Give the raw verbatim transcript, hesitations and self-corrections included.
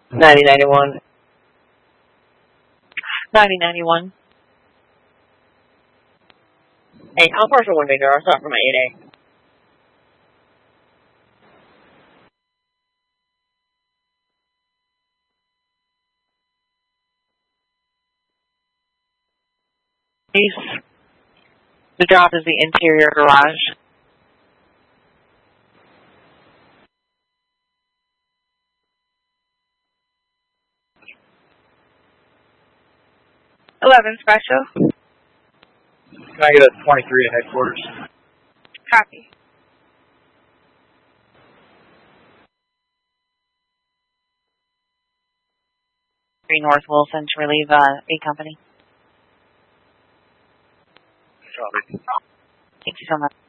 ninety ninety-one. ninety ninety-one. Hey, I'm first one bigger. I'll start from my eight A. The job is the interior garage. eleven special. Can I get a twenty-three at headquarters? Copy. three North Wilson to relieve uh, A Company. Copy. Thank you so much.